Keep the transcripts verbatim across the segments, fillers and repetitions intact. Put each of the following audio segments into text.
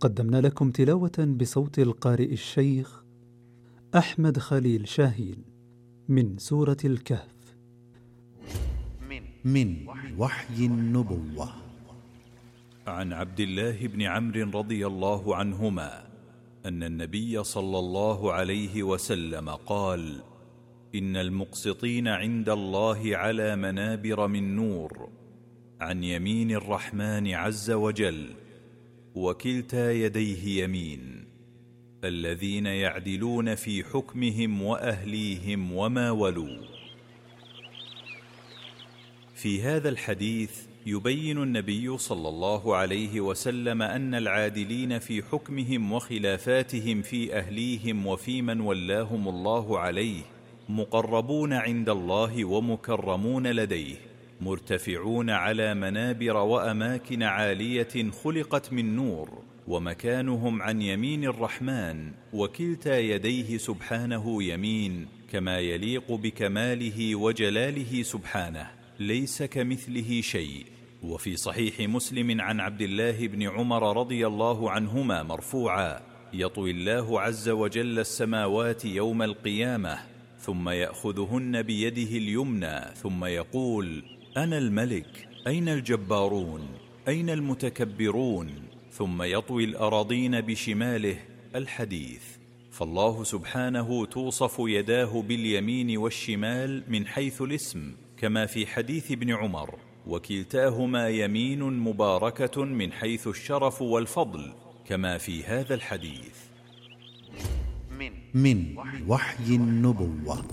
قدمنا لكم تلاوة بصوت القارئ الشيخ أحمد خليل شاهين من سورة الكهف من وحي النبوة. عن عبد الله بن عمرو رضي الله عنهما أن النبي صلى الله عليه وسلم قال: إن المقسطين عند الله على منابر من نور عن يمين الرحمن عز وجل، وكلتا يديه يمين، الذين يعدلون في حكمهم وأهليهم وما ولوا. في هذا الحديث يبين النبي صلى الله عليه وسلم أن العادلين في حكمهم وخلافاتهم في أهليهم وفي من ولاهم الله عليه مقربون عند الله ومكرمون لديه، مرتفعون على منابر وأماكن عالية خلقت من نور، ومكانهم عن يمين الرحمن، وكلتا يديه سبحانه يمين، كما يليق بكماله وجلاله سبحانه، ليس كمثله شيء. وفي صحيح مسلم عن عبد الله بن عمر رضي الله عنهما مرفوعا: يطوي الله عز وجل السماوات يوم القيامة ثم يأخذهن بيده اليمنى ثم يقول: أنا الملك، أين الجبارون، أين المتكبرون؟ ثم يطوي الأراضين بشماله. الحديث. فالله سبحانه توصف يداه باليمين والشمال من حيث الاسم، كما في حديث ابن عمر، وكلتاهما يمين مباركة من حيث الشرف والفضل، كما في هذا الحديث. من وحي النبوة.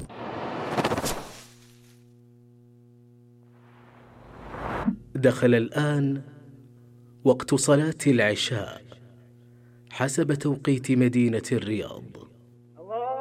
دخل الآن وقت صلاة العشاء حسب توقيت مدينة الرياض.